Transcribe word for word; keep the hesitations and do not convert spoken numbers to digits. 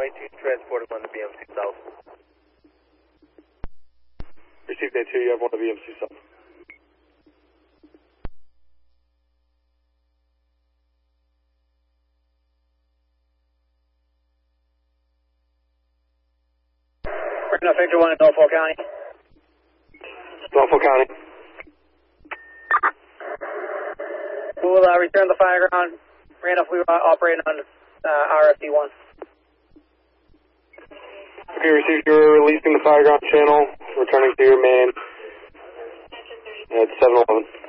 runway two, transport him on the B M C South. Received A two, you have one to B M C South. Randolph Victor one in Norfolk County. Norfolk County. We will uh, return the fire ground. Randolph, we are operating on uh, R F D one. Okay, received. You're releasing the fire ground channel, returning to your main at seven eleven.